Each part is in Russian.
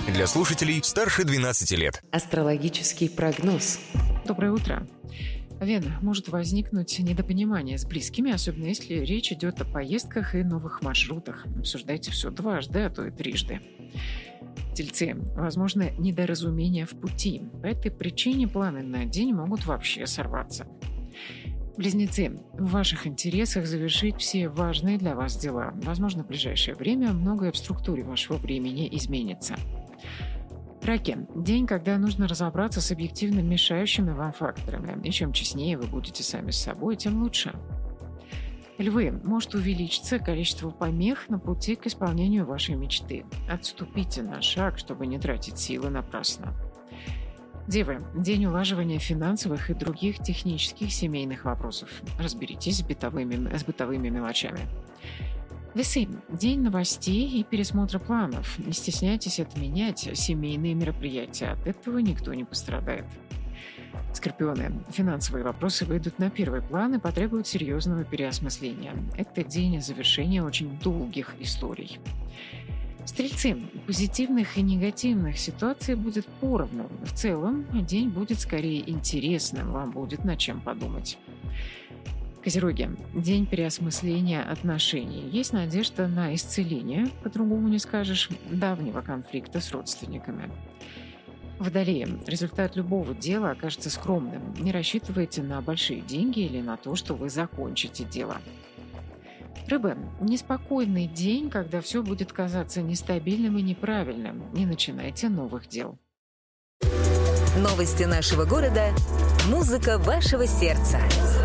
Для слушателей старше 12 лет. Астрологический прогноз. Доброе утро. Овен, может возникнуть недопонимание с близкими, особенно если речь идет о поездках и новых маршрутах. Обсуждайте все дважды, а то и трижды. Тельцы, возможно, недоразумение в пути. По этой причине планы на день могут вообще сорваться. Близнецы, в ваших интересах завершить все важные для вас дела. Возможно, в ближайшее время многое в структуре вашего времени изменится. Раки. День, когда нужно разобраться с объективно мешающими вам факторами. И чем честнее вы будете сами с собой, тем лучше. Львы. Может увеличиться количество помех на пути к исполнению вашей мечты. Отступите на шаг, чтобы не тратить силы напрасно. Девы. День улаживания финансовых и других технических семейных вопросов. Разберитесь с бытовыми мелочами. Весы. День новостей и пересмотра планов. Не стесняйтесь отменять семейные мероприятия. От этого никто не пострадает. Скорпионы. Финансовые вопросы выйдут на первый план и потребуют серьезного переосмысления. Это день завершения очень долгих историй. Стрельцы. Позитивных и негативных ситуаций будет поровну. В целом, день будет скорее интересным, вам будет над чем подумать. Козероги. День переосмысления отношений. Есть надежда на исцеление, по-другому не скажешь, давнего конфликта с родственниками. Водолеи. Результат любого дела окажется скромным. Не рассчитывайте на большие деньги или на то, что вы закончите дело. Рыбы. Неспокойный день, когда все будет казаться нестабильным и неправильным. Не начинайте новых дел. Новости нашего города. Музыка вашего сердца.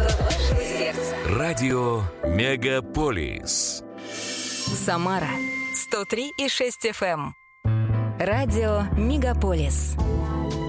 Радио Мегаполис. Самара 103,6 FM. Радио Мегаполис.